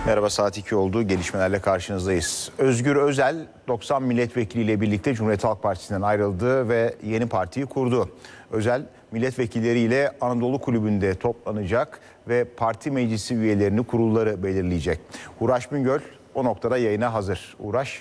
Merhaba, saat 2 oldu. Gelişmelerle karşınızdayız. Özgür Özel 90 milletvekiliyle birlikte Cumhuriyet Halk Partisi'nden ayrıldı ve yeni partiyi kurdu. Özel milletvekilleriyle Anadolu Kulübü'nde toplanacak ve parti meclisi üyelerini, kurulları belirleyecek. Uğraş Bingöl o noktada yayına hazır. Uğraş.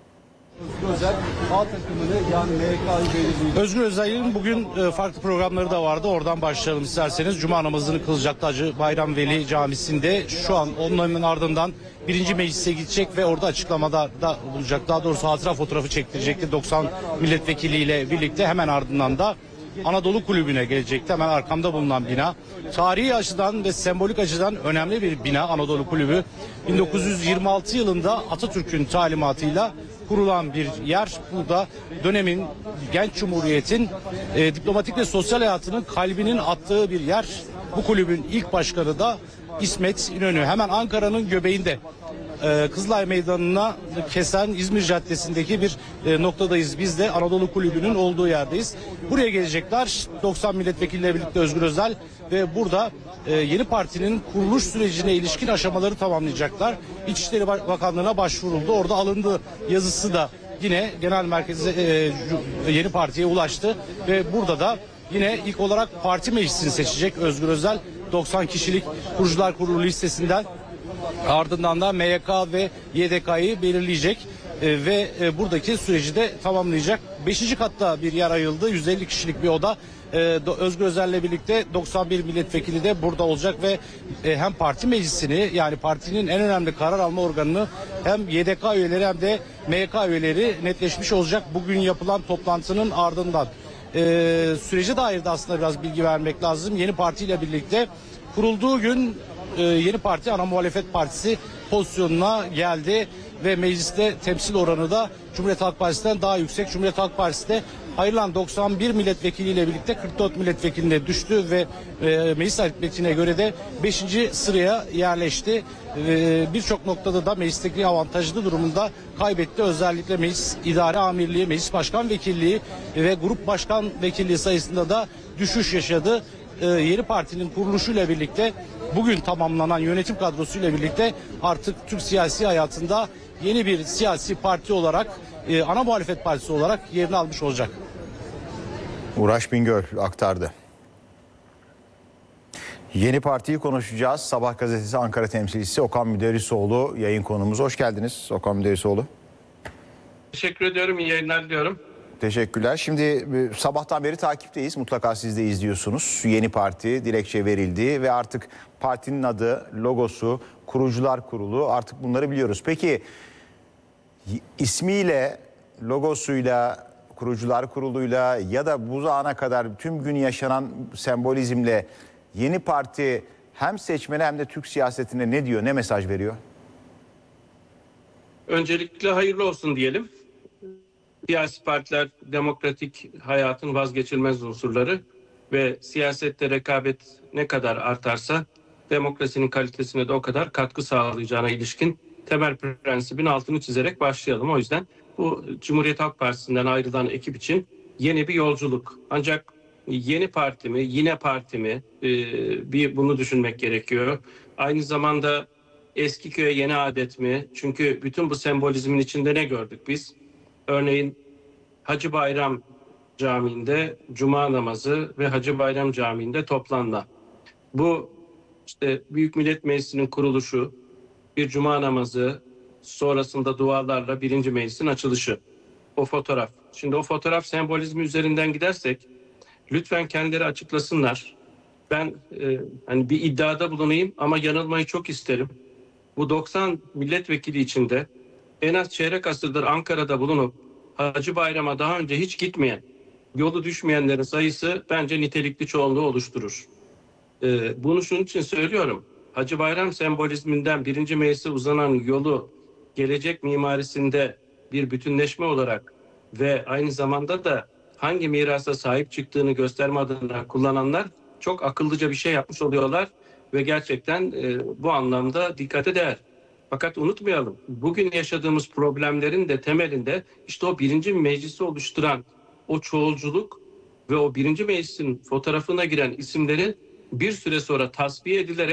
Özgür Özel A takımını yani MHK'yı belirleyecek. Özgür Özel'in bugün farklı programları da vardı. Oradan başlayalım isterseniz. Cuma namazını kılacaktı Hacı Bayram Veli Camisi'nde. Şu an onların ardından birinci meclise gidecek ve orada açıklamada da bulacak. Daha doğrusu hatıra fotoğrafı çektirecekti 90 milletvekiliyle birlikte. Hemen ardından da Anadolu Kulübü'ne gelecekti. Hemen arkamda bulunan bina. Tarihi açıdan ve sembolik açıdan önemli bir bina Anadolu Kulübü. 1926 yılında Atatürk'ün talimatıyla kurulan bir yer. Burada dönemin genç cumhuriyetin diplomatik ve sosyal hayatının kalbinin attığı bir yer. Bu kulübün ilk başkanı da İsmet İnönü. Hemen Ankara'nın göbeğinde Kızılay Meydanı'na kesen İzmir Caddesi'ndeki bir noktadayız. Biz de Anadolu Kulübü'nün olduğu yerdeyiz. Buraya gelecekler 90 milletvekiliyle birlikte Özgür Özel ve burada yeni partinin kuruluş sürecine ilişkin aşamaları tamamlayacaklar. İçişleri Bakanlığı'na başvuruldu. Orada alındı yazısı da yine genel merkeze yeni partiye ulaştı ve burada da yine ilk olarak parti meclisini seçecek Özgür Özel 90 kişilik kurucular kurulu listesinden. Ardından da MYK ve YDK'yı belirleyecek ve buradaki süreci de tamamlayacak. 5. katta bir yer ayrıldı. 150 kişilik bir oda. Özgür Özel'le birlikte 91 milletvekili de burada olacak ve hem parti meclisini, yani partinin en önemli karar alma organını, hem YDK üyeleri hem de MYK üyeleri netleşmiş olacak bugün yapılan toplantının ardından. Sürece dair de aslında biraz bilgi vermek lazım. Yeni partiyle birlikte kurulduğu gün yeni parti ana muhalefet partisi pozisyonuna geldi ve mecliste temsil oranı da Cumhuriyet Halk Partisi'nden daha yüksek. Cumhuriyet Halk Partisi de ayrılan 91 milletvekiliyle birlikte 44 milletvekiline düştü ve meclis aritmetiğine göre de 5. sıraya yerleşti. Birçok noktada da meclisteki avantajlı durumunda kaybetti. Özellikle meclis idare amirliği, meclis başkan vekilliği ve grup başkan vekilliği sayısında da düşüş yaşadı. Yeni partinin kuruluşuyla birlikte bugün tamamlanan yönetim kadrosuyla birlikte artık Türk siyasi hayatında yeni bir siyasi parti olarak, ana muhalefet partisi olarak yerini almış olacak. Uğraş Bingöl aktardı. Yeni partiyi konuşacağız. Sabah gazetesi Ankara temsilcisi Okan Müderrisoğlu yayın konuğumuz. Hoş geldiniz Okan Müderrisoğlu. Teşekkür ediyorum. İyi yayınlar diliyorum. Teşekkürler. Şimdi sabahtan beri takipteyiz. Mutlaka siz de izliyorsunuz. Yeni parti dilekçe verildi ve artık partinin adı, logosu, kurucular kurulu, artık bunları biliyoruz. Peki ismiyle, logosuyla, kurucular kuruluyla ya da bu ana kadar tüm gün yaşanan sembolizmle yeni parti hem seçmene hem de Türk siyasetine ne diyor, ne mesaj veriyor? Öncelikle hayırlı olsun diyelim. Siyasi partiler demokratik hayatın vazgeçilmez unsurları ve siyasette rekabet ne kadar artarsa demokrasinin kalitesine de o kadar katkı sağlayacağına ilişkin temel prensibin altını çizerek başlayalım. O yüzden bu Cumhuriyet Halk Partisi'nden ayrılan ekip için yeni bir yolculuk. Ancak yeni parti mi, yine parti mi, bir bunu düşünmek gerekiyor. Aynı zamanda eski köye yeni adet mi? Çünkü bütün bu sembolizmin içinde ne gördük biz? Örneğin Hacı Bayram Camii'nde Cuma namazı ve Hacı Bayram Camii'nde toplanma. Bu işte Büyük Millet Meclisi'nin kuruluşu, bir Cuma namazı, sonrasında dualarla birinci meclisin açılışı. O fotoğraf. Şimdi o fotoğraf sembolizmi üzerinden gidersek lütfen kendileri açıklasınlar. Ben hani bir iddiada bulunayım ama yanılmayı çok isterim. Bu 90 milletvekili içinde en az çeyrek asırdır Ankara'da bulunup Hacı Bayram'a daha önce hiç gitmeyen, yolu düşmeyenlerin sayısı bence nitelikli çoğunluğu oluşturur. Bunu şunun için söylüyorum. Hacı Bayram sembolizminden birinci meclise uzanan yolu gelecek mimarisinde bir bütünleşme olarak ve aynı zamanda da hangi mirasa sahip çıktığını gösterme adına kullananlar çok akıllıca bir şey yapmış oluyorlar ve gerçekten bu anlamda dikkate değer. Fakat unutmayalım, bugün yaşadığımız problemlerin de temelinde işte o birinci meclisi oluşturan o çoğulculuk ve o birinci meclisin fotoğrafına giren isimlerin bir süre sonra tasfiye edilerek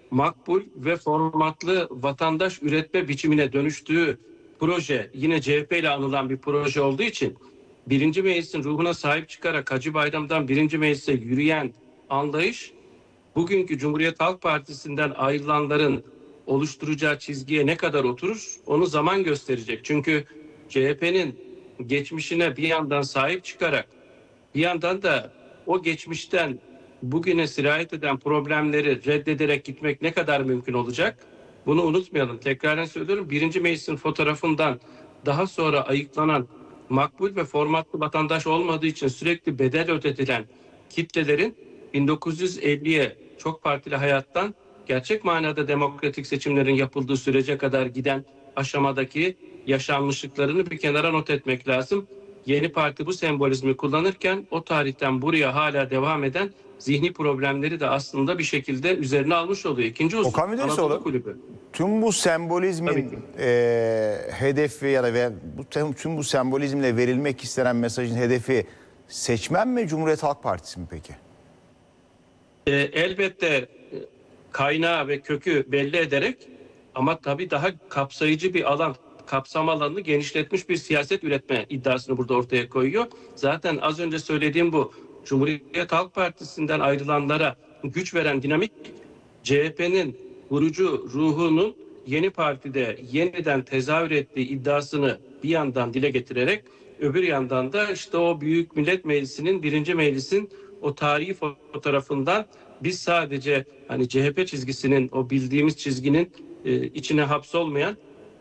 makbul ve formatlı vatandaş üretme biçimine dönüştüğü proje yine CHP ile anılan bir proje olduğu için birinci meclisin ruhuna sahip çıkarak Hacı Bayram'dan birinci meclise yürüyen anlayış bugünkü Cumhuriyet Halk Partisi'nden ayrılanların oluşturacağı çizgiye ne kadar oturur onu zaman gösterecek. Çünkü CHP'nin geçmişine bir yandan sahip çıkarak bir yandan da o geçmişten bugüne sirayet eden problemleri reddederek gitmek ne kadar mümkün olacak? Bunu unutmayalım. Tekraren söylüyorum. Birinci meclisin fotoğrafından daha sonra ayıklanan makbul ve formatlı vatandaş olmadığı için sürekli bedel ödetilen kitlelerin 1950'ye çok partili hayattan gerçek manada demokratik seçimlerin yapıldığı sürece kadar giden aşamadaki yaşanmışlıklarını bir kenara not etmek lazım. Yeni parti bu sembolizmi kullanırken o tarihten buraya hala devam eden zihni problemleri de aslında bir şekilde üzerine almış oluyor. İkinci husus Okan Müderrisoğlu, Anadolu Kulübü. tüm bu sembolizmin hedefi ya da tüm bu sembolizmle verilmek istenen mesajın hedefi seçmen mi, Cumhuriyet Halk Partisi mi peki? Elbette kaynağı ve kökü belli ederek ama tabii daha kapsayıcı bir alan, kapsam alanını genişletmiş bir siyaset üretme iddiasını burada ortaya koyuyor. Zaten az önce söylediğim bu Cumhuriyet Halk Partisi'nden ayrılanlara güç veren dinamik CHP'nin kurucu ruhunun yeni partide yeniden tezahür ettiği iddiasını bir yandan dile getirerek öbür yandan da işte o Büyük Millet Meclisi'nin birinci meclisin o tarihi fotoğrafından biz sadece hani CHP çizgisinin o bildiğimiz çizginin içine hapsolmayan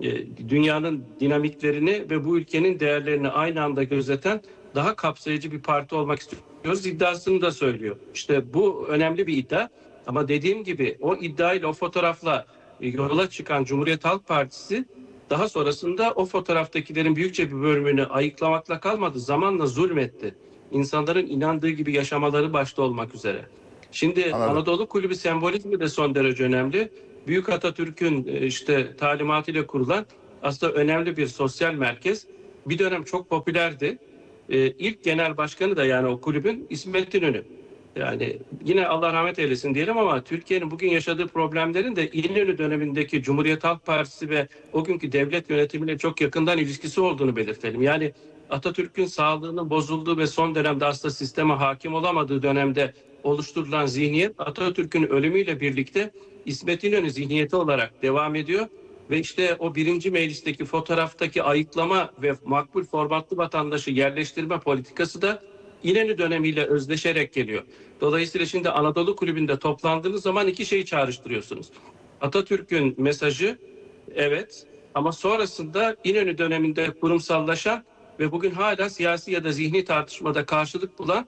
dünyanın dinamiklerini ve bu ülkenin değerlerini aynı anda gözeten daha kapsayıcı bir parti olmak istiyoruz iddiasını da söylüyor. İşte bu önemli bir iddia ama dediğim gibi o iddiayla o fotoğrafla yola çıkan Cumhuriyet Halk Partisi daha sonrasında o fotoğraftakilerin büyükçe bir bölümünü ayıklamakla kalmadı, zamanla zulmetti. İnsanların inandığı gibi yaşamaları başta olmak üzere. Şimdi Anladım. Anadolu Kulübü sembolizmi de son derece önemli. Büyük Atatürk'ün işte talimatıyla kurulan aslında önemli bir sosyal merkez. Bir dönem çok popülerdi. İlk genel başkanı da yani o kulübün İsmet İnönü. Yani yine Allah rahmet eylesin diyelim ama Türkiye'nin bugün yaşadığı problemlerin de İnönü dönemindeki Cumhuriyet Halk Partisi ve o günkü devlet yönetimiyle çok yakından ilişkisi olduğunu belirtelim. Yani Atatürk'ün sağlığının bozulduğu ve son dönemde aslında sisteme hakim olamadığı dönemde oluşturulan zihniyet Atatürk'ün ölümüyle birlikte İsmet İnönü zihniyeti olarak devam ediyor. Ve işte o birinci meclisteki fotoğraftaki ayıklama ve makbul formatlı vatandaşı yerleştirme politikası da İnönü dönemiyle özdeşerek geliyor. Dolayısıyla şimdi Anadolu Kulübü'nde toplandığınız zaman iki şeyi çağrıştırıyorsunuz. Atatürk'ün mesajı evet ama sonrasında İnönü döneminde kurumsallaşan ve bugün hala siyasi ya da zihni tartışmada karşılık bulan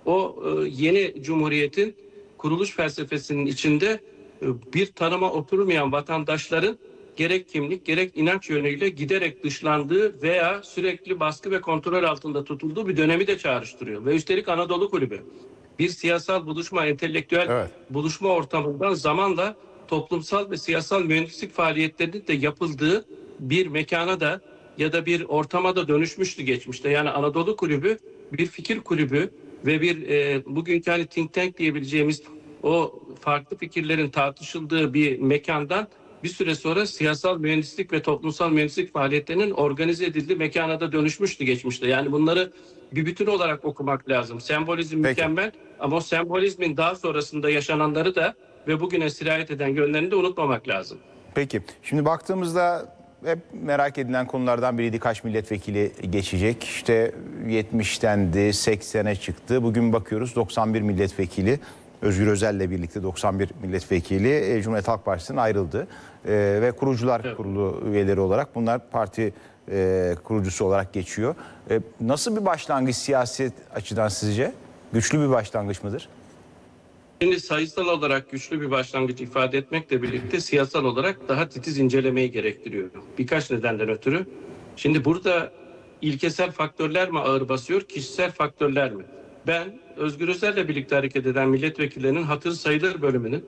o yeni cumhuriyetin kuruluş felsefesinin içinde bir tanıma oturmayan vatandaşların gerek kimlik gerek inanç yönüyle giderek dışlandığı veya sürekli baskı ve kontrol altında tutulduğu bir dönemi de çağrıştırıyor. Ve üstelik Anadolu Kulübü bir siyasal buluşma, entelektüel buluşma ortamından zamanla toplumsal ve siyasal mühendislik faaliyetlerinin de yapıldığı bir mekana da ya da bir ortama da dönüşmüştü geçmişte. Yani Anadolu Kulübü bir fikir kulübü ve bir bugünkü hani think tank diyebileceğimiz o farklı fikirlerin tartışıldığı bir mekandan bir süre sonra siyasal mühendislik ve toplumsal mühendislik faaliyetlerinin organize edildiği mekana da dönüşmüştü geçmişte. Yani bunları bir bütün olarak okumak lazım. Sembolizm mükemmel ama o sembolizmin daha sonrasında yaşananları da ve bugüne sirayet eden yönlerini de unutmamak lazım. Peki, şimdi baktığımızda hep merak edilen konulardan biriydi, kaç milletvekili geçecek. İşte 70'tendi, 80'e çıktı. Bugün bakıyoruz 91 milletvekili. Özgür Özel'le birlikte 91 milletvekili Cumhuriyet Halk Partisi'nden ayrıldı. Ve kurucular kurulu üyeleri olarak bunlar parti kurucusu olarak geçiyor. Nasıl bir başlangıç siyaset açıdan sizce? Güçlü bir başlangıç mıdır? Şimdi sayısal olarak güçlü bir başlangıç ifade etmekle birlikte siyasal olarak daha titiz incelemeyi gerektiriyor. Birkaç nedenden ötürü. Şimdi burada ilkesel faktörler mi ağır basıyor, kişisel faktörler mi? Ben Özgür Özel'le birlikte hareket eden milletvekillerinin hatır sayılır bölümünün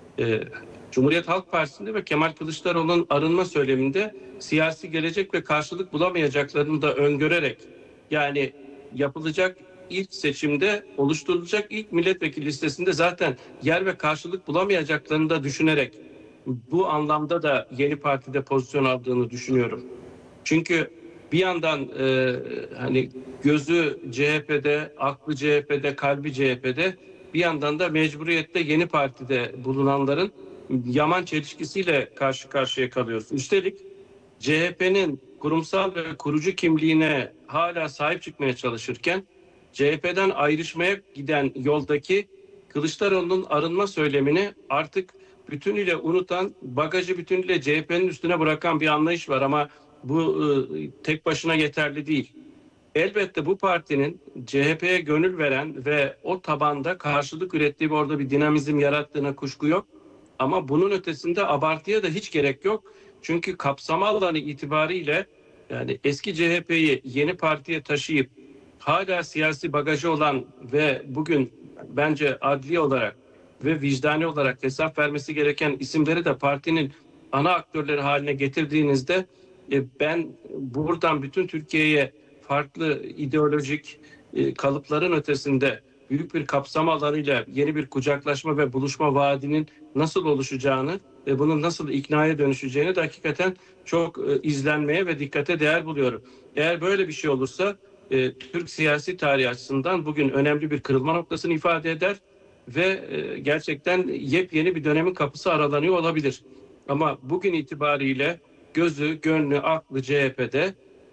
Cumhuriyet Halk Partisi'nde ve Kemal Kılıçdaroğlu'nun arınma söyleminde siyasi gelecek ve karşılık bulamayacaklarını da öngörerek yani yapılacak ilk seçimde oluşturulacak ilk milletvekili listesinde zaten yer ve karşılık bulamayacaklarını da düşünerek bu anlamda da yeni partide pozisyon aldığını düşünüyorum. Çünkü bir yandan hani gözü CHP'de, aklı CHP'de, kalbi CHP'de, bir yandan da mecburiyette yeni partide bulunanların yaman çelişkisiyle karşı karşıya kalıyoruz. Üstelik CHP'nin kurumsal ve kurucu kimliğine hala sahip çıkmaya çalışırken CHP'den ayrışmaya giden yoldaki Kılıçdaroğlu'nun arınma söylemini artık bütünüyle unutan, bagajı bütünüyle CHP'nin üstüne bırakan bir anlayış var ama bu tek başına yeterli değil. Elbette bu partinin CHP'ye gönül veren ve o tabanda karşılık ürettiği orada bir dinamizm yarattığına kuşku yok. Ama bunun ötesinde abartıya da hiç gerek yok. Çünkü kapsama alanı itibariyle yani eski CHP'yi yeni partiye taşıyıp hala siyasi bagajı olan ve bugün bence adli olarak ve vicdani olarak hesap vermesi gereken isimleri de partinin ana aktörleri haline getirdiğinizde ben buradan bütün Türkiye'ye farklı ideolojik kalıpların ötesinde büyük bir kapsama alanıyla yeni bir kucaklaşma ve buluşma vaadinin nasıl oluşacağını ve bunun nasıl iknaya dönüşeceğini de hakikaten çok izlenmeye ve dikkate değer buluyorum. Eğer böyle bir şey olursa Türk siyasi tarihi açısından bugün önemli bir kırılma noktasını ifade eder ve gerçekten yepyeni bir dönemin kapısı aralanıyor olabilir. Ama bugün itibariyle gözü, gönlü, aklı CHP'de.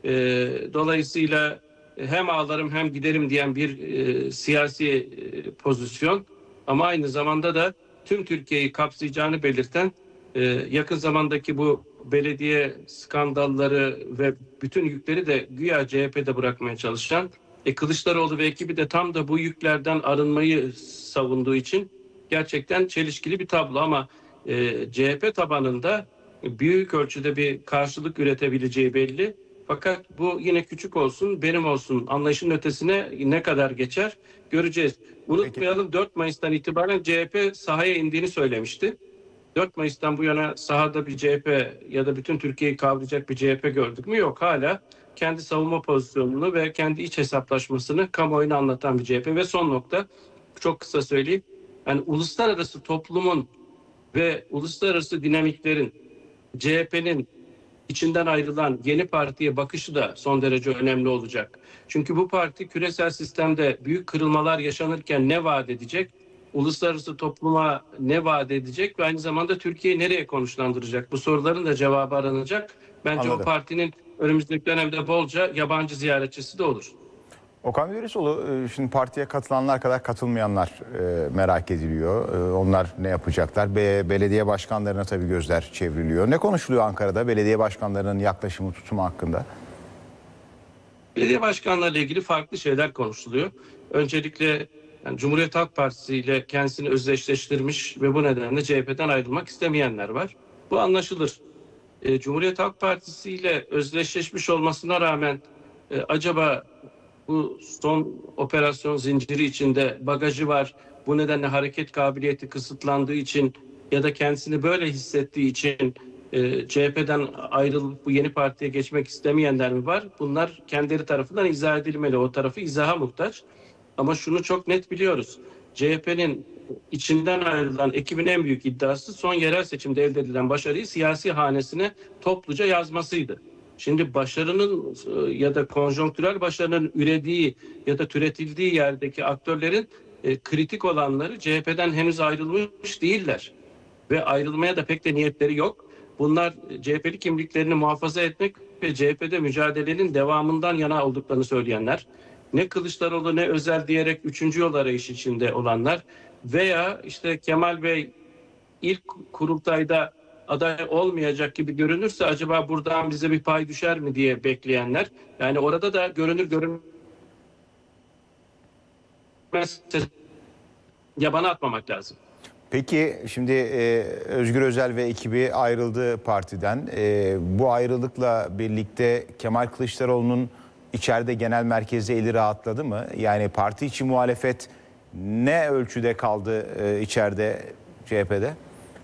Dolayısıyla hem ağlarım hem giderim diyen bir siyasi pozisyon ama aynı zamanda da tüm Türkiye'yi kapsayacağını belirten yakın zamandaki bu belediye skandalları ve bütün yükleri de güya CHP'de bırakmaya çalışan Kılıçdaroğlu ve ekibi de tam da bu yüklerden arınmayı savunduğu için gerçekten çelişkili bir tablo ama CHP tabanında büyük ölçüde bir karşılık üretebileceği belli. Fakat bu yine küçük olsun, benim olsun anlayışın ötesine ne kadar geçer göreceğiz. Unutmayalım 4 Mayıs'tan itibaren CHP sahaya indiğini söylemişti. 4 Mayıs'tan bu yana sahada bir CHP ya da bütün Türkiye'yi kavrayacak bir CHP gördük mü? Yok, hala kendi savunma pozisyonunu ve kendi iç hesaplaşmasını kamuoyuna anlatan bir CHP. Ve son nokta, çok kısa söyleyeyim. Yani uluslararası toplumun ve uluslararası dinamiklerin CHP'nin içinden ayrılan yeni partiye bakışı da son derece önemli olacak. Çünkü bu parti küresel sistemde büyük kırılmalar yaşanırken ne vaat edecek? Uluslararası topluma ne vaat edecek ve aynı zamanda Türkiye'yi nereye konuşlandıracak? Bu soruların da cevabı aranacak. Bence Anladım. o partinin önümüzdeki dönemde bolca yabancı ziyaretçisi de olur. Okan Müderrisoğlu, şimdi partiye katılanlar kadar katılmayanlar merak ediliyor. Onlar ne yapacaklar? Belediye başkanlarına tabii gözler çevriliyor. Ne konuşuluyor Ankara'da belediye başkanlarının yaklaşımı, tutumu hakkında? Belediye başkanlarıyla ilgili farklı şeyler konuşuluyor. Öncelikle yani Cumhuriyet Halk Partisi ile kendisini özdeşleştirmiş ve bu nedenle CHP'den ayrılmak istemeyenler var. Bu anlaşılır. Cumhuriyet Halk Partisi ile özdeşleşmiş olmasına rağmen acaba bu son operasyon zinciri içinde bagajı var, bu nedenle hareket kabiliyeti kısıtlandığı için ya da kendisini böyle hissettiği için CHP'den ayrılıp bu yeni partiye geçmek istemeyenler mi var? Bunlar kendileri tarafından izah edilmeli. O tarafı izaha muhtaç. Ama şunu çok net biliyoruz. CHP'nin içinden ayrılan ekibin en büyük iddiası son yerel seçimde elde edilen başarıyı siyasi hanesine topluca yazmasıydı. Şimdi başarının ya da konjonktürel başarının ürediği ya da türetildiği yerdeki aktörlerin kritik olanları CHP'den henüz ayrılmış değiller. Ve ayrılmaya da pek de niyetleri yok. Bunlar CHP'li kimliklerini muhafaza etmek ve CHP'de mücadelenin devamından yana olduklarını söyleyenler. Ne Kılıçdaroğlu ne Özel diyerek üçüncü yol arayışı içinde olanlar veya işte Kemal Bey ilk kurultayda aday olmayacak gibi görünürse acaba buradan bize bir pay düşer mi diye bekleyenler. Yani orada da görünür görünmez yabana atmamak lazım. Peki şimdi Özgür Özel ve ekibi ayrıldı partiden. Bu ayrılıkla birlikte Kemal Kılıçdaroğlu'nun içeride genel merkezde eli rahatladı mı? Yani parti içi muhalefet ne ölçüde kaldı içeride CHP'de?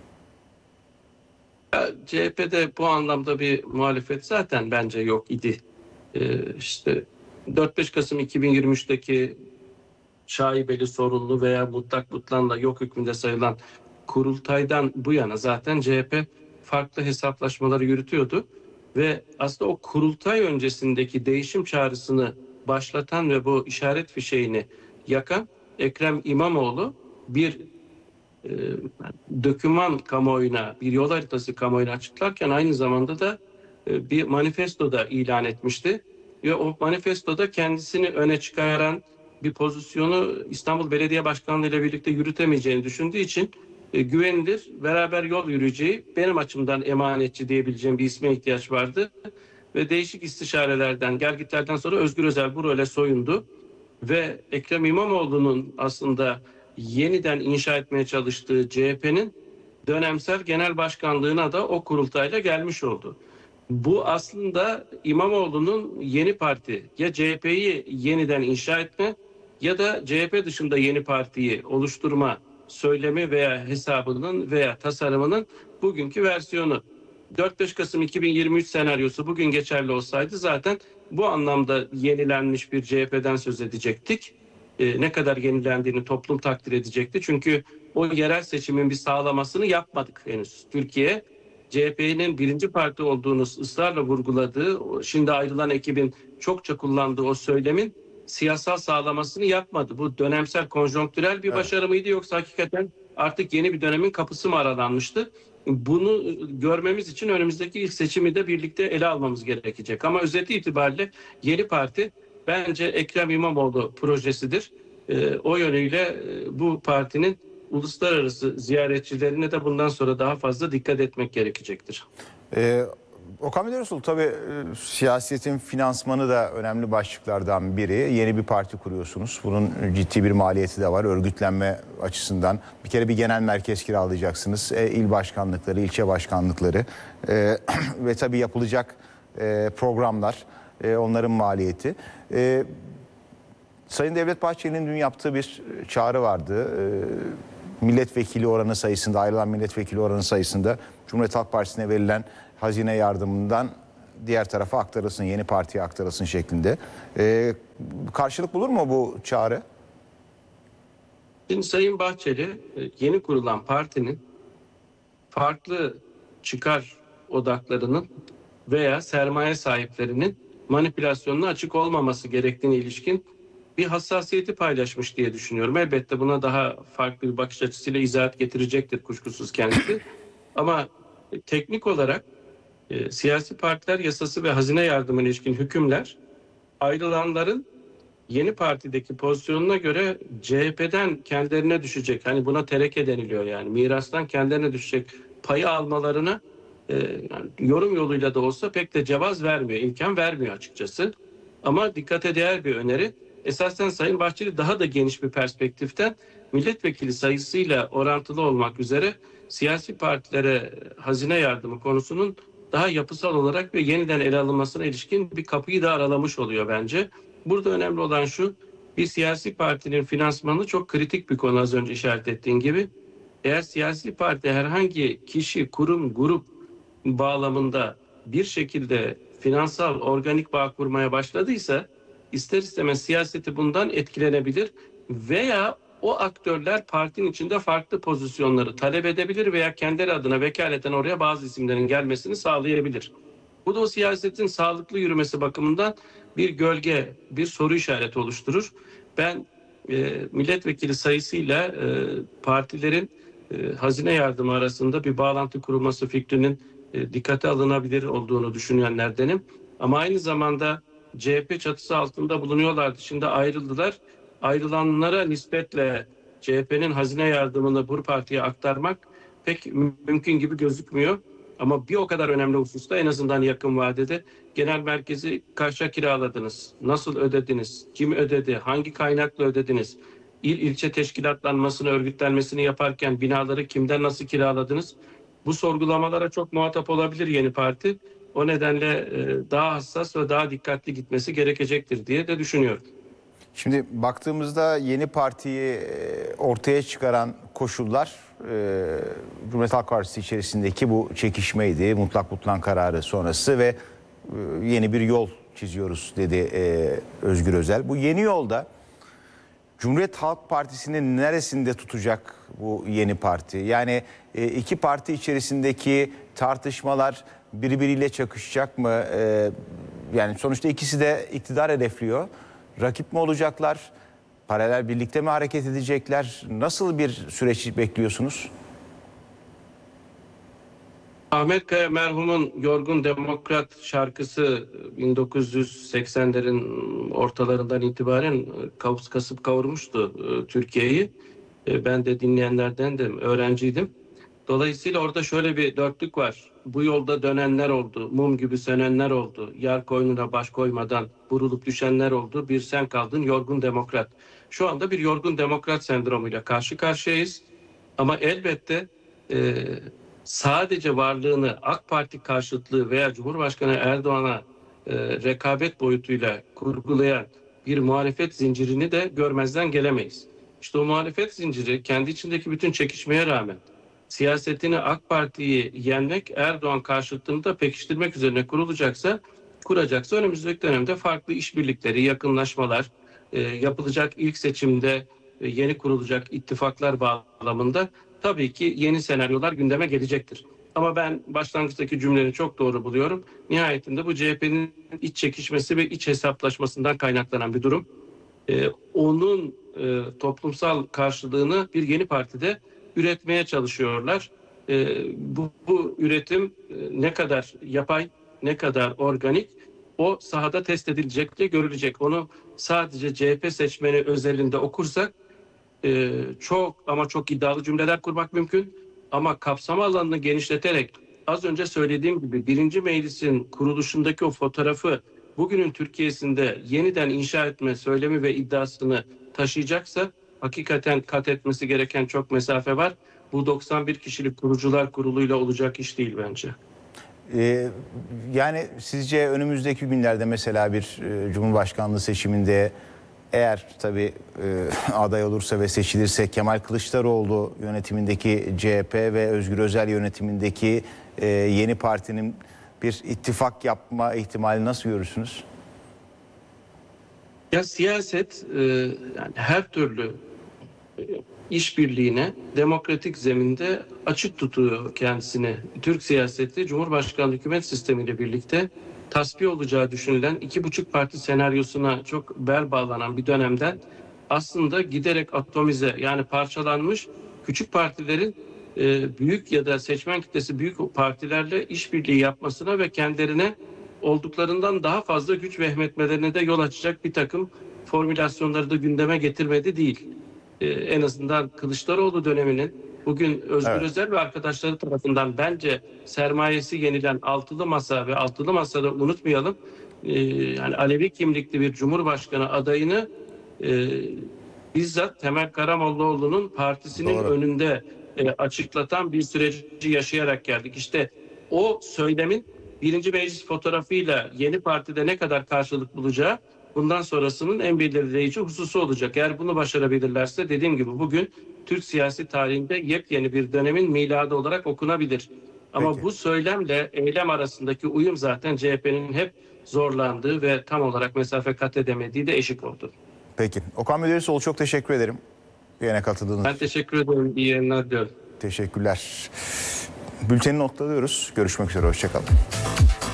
CHP'de bu anlamda bir muhalefet zaten bence yok idi. İşte 4-5 Kasım 2023'teki şaibeli, sorunlu veya mutlak butlanla yok hükmünde sayılan kurultaydan bu yana zaten CHP farklı hesaplaşmaları yürütüyordu. Ve aslında o kurultay öncesindeki değişim çağrısını başlatan ve bu işaret fişeğini yakan Ekrem İmamoğlu bir doküman kamuoyuna, bir yol haritası kamuoyuna açıklarken aynı zamanda da bir manifestoda ilan etmişti. Ve o manifestoda kendisini öne çıkaran bir pozisyonu İstanbul Belediye Başkanlığı ile birlikte yürütemeyeceğini düşündüğü için güvenilir, beraber yol yürüyeceği, benim açımdan emanetçi diyebileceğim bir isme ihtiyaç vardı. Ve değişik istişarelerden, gelgitlerden sonra Özgür Özel bu role soyundu. Ve Ekrem İmamoğlu'nun aslında yeniden inşa etmeye çalıştığı CHP'nin dönemsel genel başkanlığına da o kurultayla gelmiş oldu. Bu aslında İmamoğlu'nun yeni parti, ya CHP'yi yeniden inşa etme ya da CHP dışında yeni partiyi oluşturma söylemi veya hesabının veya tasarımının bugünkü versiyonu. 4-5 Kasım 2023 senaryosu bugün geçerli olsaydı zaten bu anlamda yenilenmiş bir CHP'den söz edecektik. Ne kadar yenilendiğini toplum takdir edecekti. Çünkü o yerel seçimin bir sağlamasını yapmadık henüz. Türkiye, CHP'nin birinci parti olduğunu ısrarla vurguladığı, şimdi ayrılan ekibin çokça kullandığı o söylemin siyasal sağlamasını yapmadı. Bu dönemsel, konjonktürel bir başarı mıydı, yoksa hakikaten artık yeni bir dönemin kapısı mı aralanmıştı? Bunu görmemiz için önümüzdeki ilk seçimi de birlikte ele almamız gerekecek. Ama özeti itibariyle yeni parti bence Ekrem İmamoğlu projesidir. O yönüyle bu partinin uluslararası ziyaretçilerine de bundan sonra daha fazla dikkat etmek gerekecektir. Okan Beyleroğlu, tabii siyasetin finansmanı da önemli başlıklardan biri. Yeni bir parti kuruyorsunuz. Bunun ciddi bir maliyeti de var örgütlenme açısından. Bir kere bir genel merkez kiralayacaksınız. İl başkanlıkları, ilçe başkanlıkları ve tabii yapılacak programlar, onların maliyeti. Sayın Devlet Bahçeli'nin dün yaptığı bir çağrı vardı. Milletvekili oranı sayısında, ayrılan milletvekili oranı sayısında Cumhuriyet Halk Partisi'ne verilen hazine yardımından diğer tarafa aktarılsın, yeni partiye aktarılsın şeklinde. Karşılık bulur mu bu çağrı? Şimdi Sayın Bahçeli yeni kurulan partinin farklı çıkar odaklarının veya sermaye sahiplerinin manipülasyonuna açık olmaması gerektiğine ilişkin bir hassasiyeti paylaşmış diye düşünüyorum. Elbette buna daha farklı bir bakış açısıyla izahat getirecektir kuşkusuz kendisi. Ama teknik olarak siyasi partiler yasası ve hazine yardımına ilişkin hükümler ayrılanların yeni partideki pozisyonuna göre CHP'den kendilerine düşecek, hani buna tereke deniliyor, yani mirastan kendilerine düşecek payı almalarına yani yorum yoluyla da olsa pek de cevaz vermiyor, imkan vermiyor açıkçası. Ama dikkate değer bir öneri. Esasen Sayın Bahçeli daha da geniş bir perspektiften milletvekili sayısıyla orantılı olmak üzere siyasi partilere hazine yardımı konusunun daha yapısal olarak ve yeniden ele alınmasına ilişkin bir kapıyı da aralamış oluyor bence. Burada önemli olan şu, bir siyasi partinin finansmanı çok kritik bir konu, az önce işaret ettiğin gibi. Eğer siyasi parti herhangi kişi, kurum, grup bağlamında bir şekilde finansal organik bağ kurmaya başladıysa ister istemez siyaseti bundan etkilenebilir veya o aktörler partinin içinde farklı pozisyonları talep edebilir veya kendileri adına vekaleten oraya bazı isimlerin gelmesini sağlayabilir. Bu da o siyasetin sağlıklı yürümesi bakımından bir gölge, bir soru işareti oluşturur. Ben milletvekili sayısıyla partilerin hazine yardımı arasında bir bağlantı kurulması fikrinin dikkate alınabilir olduğunu düşünenlerdenim. Ama aynı zamanda CHP çatısı altında bulunuyorlardı. Şimdi ayrıldılar. Ayrılanlara nispetle CHP'nin hazine yardımını bu partiye aktarmak pek mümkün gibi gözükmüyor. Ama bir o kadar önemli hususta, en azından yakın vadede, genel merkezi kaça kiraladınız? Nasıl ödediniz? Kim ödedi? Hangi kaynakla ödediniz? İlçe teşkilatlanmasını, örgütlenmesini yaparken binaları kimden nasıl kiraladınız? Bu sorgulamalara çok muhatap olabilir yeni parti. O nedenle daha hassas ve daha dikkatli gitmesi gerekecektir diye de düşünüyorum. Şimdi baktığımızda yeni partiyi ortaya çıkaran koşullar Cumhuriyet Halk Partisi içerisindeki bu çekişmeydi. Mutlak butlan kararı sonrası ve yeni bir yol çiziyoruz dedi Özgür Özel. Bu yeni yolda Cumhuriyet Halk Partisi'nin neresinde tutacak bu yeni parti? Yani iki parti içerisindeki tartışmalar birbiriyle çakışacak mı? Yani sonuçta ikisi de iktidar hedefliyor. Rakip mi olacaklar? Paralel birlikte mi hareket edecekler? Nasıl bir süreç bekliyorsunuz? Ahmet Kaya merhumun Yorgun Demokrat şarkısı 1980'lerin ortalarından itibaren kasıp kavurmuştu Türkiye'yi. Ben de dinleyenlerdendim, öğrenciydim. Dolayısıyla orada şöyle bir dörtlük var. Bu yolda dönenler oldu, mum gibi sönenler oldu, yar koynuna baş koymadan vurulup düşenler oldu, bir sen kaldın yorgun demokrat. Şu anda bir yorgun demokrat sendromuyla karşı karşıyayız. Ama elbette sadece varlığını AK Parti karşıtlığı veya Cumhurbaşkanı Erdoğan'a rekabet boyutuyla kurgulayan bir muhalefet zincirini de görmezden gelemeyiz. İşte o muhalefet zinciri kendi içindeki bütün çekişmeye rağmen siyasetini AK Parti'yi yenmek, Erdoğan karşıtlığını da pekiştirmek üzerine kuracaksa önümüzdeki dönemde farklı işbirlikleri, yakınlaşmalar, yapılacak ilk seçimde yeni kurulacak ittifaklar bağlamında tabii ki yeni senaryolar gündeme gelecektir. Ama ben başlangıçtaki cümleni çok doğru buluyorum. Nihayetinde bu CHP'nin iç çekişmesi ve iç hesaplaşmasından kaynaklanan bir durum. Onun toplumsal karşılığını bir yeni partide üretmeye çalışıyorlar. Bu üretim ne kadar yapay, ne kadar organik o sahada test edilecek diye görülecek. Onu sadece CHP seçmeni özelinde okursak çok ama çok iddialı cümleler kurmak mümkün. Ama kapsam alanını genişleterek az önce söylediğim gibi birinci meclisin kuruluşundaki o fotoğrafı bugünün Türkiye'sinde yeniden inşa etme söylemi ve iddiasını taşıyacaksa hakikaten kat etmesi gereken çok mesafe var. Bu 91 kişilik kurucular kuruluyla olacak iş değil bence. Yani sizce önümüzdeki günlerde mesela bir Cumhurbaşkanlığı seçiminde eğer tabii aday olursa ve seçilirse Kemal Kılıçdaroğlu yönetimindeki CHP ve Özgür Özel yönetimindeki yeni partinin bir ittifak yapma ihtimali nasıl görürsünüz? Ya siyaset yani her türlü işbirliğine demokratik zeminde açık tutuyor kendisini. Türk siyaseti Cumhurbaşkanlığı hükümet sistemiyle birlikte tasfiye olacağı düşünülen 2,5 parti senaryosuna çok bel bağlanan bir dönemden aslında giderek atomize yani parçalanmış küçük partilerin büyük ya da seçmen kitlesi büyük partilerle işbirliği yapmasına ve kendilerine olduklarından daha fazla güç vehmetmelerine de yol açacak bir takım formülasyonları da gündeme getirmedi değil. En azından Kılıçdaroğlu döneminin bugün Özgür Özel ve arkadaşları tarafından bence sermayesi yenilen altılı masa ve altılı masada unutmayalım yani Alevi kimlikli bir Cumhurbaşkanı adayını bizzat Temel Karamollaoğlu'nun partisinin önünde açıklatan bir süreci yaşayarak geldik. İşte o söylemin birinci meclis fotoğrafıyla yeni partide ne kadar karşılık bulacağı bundan sonrasının en belirleyici hususu olacak. Eğer bunu başarabilirlerse dediğim gibi bugün Türk siyasi tarihinde yepyeni bir dönemin miladı olarak okunabilir. Ama Peki. bu söylemle eylem arasındaki uyum zaten CHP'nin hep zorlandığı ve tam olarak mesafe kat edemediği de eşik oldu. Peki. Okan Bediresoğlu çok teşekkür ederim. Yine katıldığınız Ben için. teşekkür ederim. İyi yayınlar diliyorum. Teşekkürler. Bülteni noktalıyoruz. Görüşmek üzere. Hoşçakalın.